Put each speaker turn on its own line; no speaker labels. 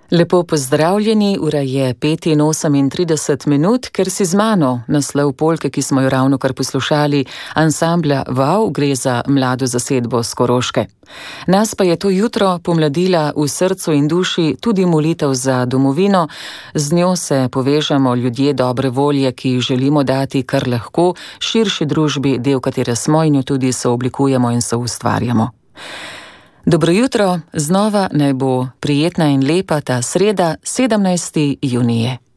Lepo pozdravljeni, ura je 5:38, ker si z mano, naslov polke, ki smo jo ravnokar poslušali, ansambla Vav, gre za mlado zasedbo s Koroške. Nas pa je to jutro pomladila v srcu in duši tudi molitev za domovino, z njo se povežemo ljudje dobre volje, ki želimo dati kar lahko širši družbi, del katere smo in jo tudi sooblikujemo in soustvarjamo. Dobro jutro, znova naj bo prijetna in lepa ta sreda, 17. junije.